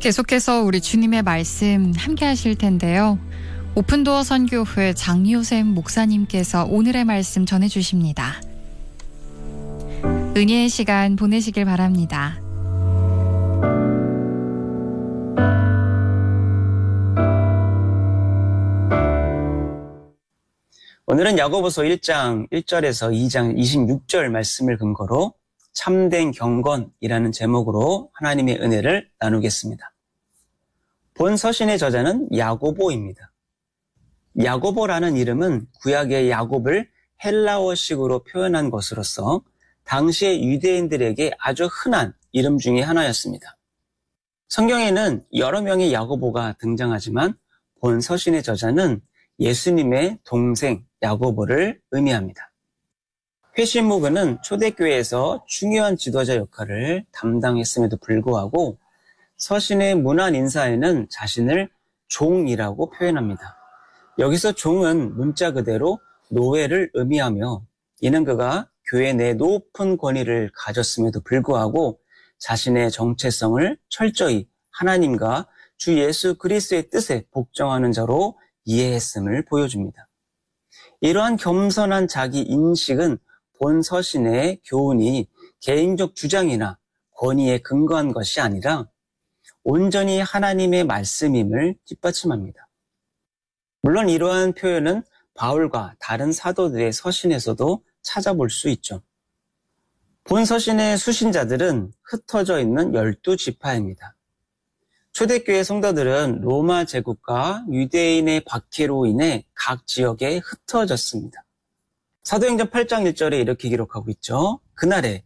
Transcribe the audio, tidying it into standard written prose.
계속해서 우리 주님의 말씀 함께 하실 텐데요. 오픈도어 선교회 장요셉 목사님께서 오늘의 말씀 전해주십니다. 은혜의 시간 보내시길 바랍니다. 오늘은 야고보서 1장 1절에서 2장 26절 말씀을 근거로 참된 경건이라는 제목으로 하나님의 은혜를 나누겠습니다. 본 서신의 저자는 야고보입니다. 야고보라는 이름은 구약의 야곱을 헬라어식으로 표현한 것으로서 당시의 유대인들에게 아주 흔한 이름 중에 하나였습니다. 성경에는 여러 명의 야고보가 등장하지만 본 서신의 저자는 예수님의 동생 야고보를 의미합니다. 회심목은 초대교회에서 중요한 지도자 역할을 담당했음에도 불구하고 서신의 문안 인사에는 자신을 종이라고 표현합니다. 여기서 종은 문자 그대로 노예를 의미하며 이는 그가 교회 내 높은 권위를 가졌음에도 불구하고 자신의 정체성을 철저히 하나님과 주 예수 그리스도의 뜻에 복종하는 자로 이해했음을 보여줍니다. 이러한 겸손한 자기 인식은 본 서신의 교훈이 개인적 주장이나 권위에 근거한 것이 아니라 온전히 하나님의 말씀임을 뒷받침합니다. 물론 이러한 표현은 바울과 다른 사도들의 서신에서도 찾아볼 수 있죠. 본 서신의 수신자들은 흩어져 있는 12지파입니다. 초대교회 성도들은 로마 제국과 유대인의 박해로 인해 각 지역에 흩어졌습니다. 사도행전 8장 1절에 이렇게 기록하고 있죠. 그날에